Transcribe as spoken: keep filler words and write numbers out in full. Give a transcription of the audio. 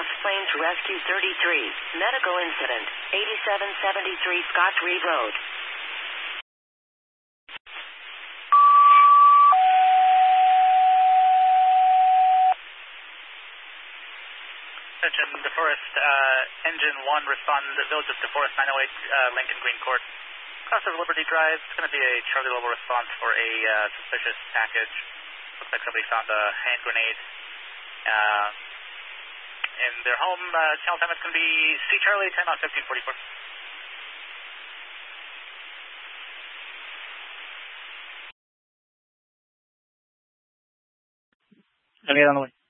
Lost Plane to Rescue thirty-three. Medical incident. eighty-seven seventy-three Scotch Reed Road. Attention, DeForest, uh, Engine one respond to Village of DeForest nine oh eight, uh, Lincoln Green Court. Cross of Liberty Drive, it's going to be a Charlie level response for a uh, suspicious package. Looks like somebody found a hand grenade uh, in their home. Uh, channel time is going to be C Charlie, ten on fifteen forty-four. I'll get on the way.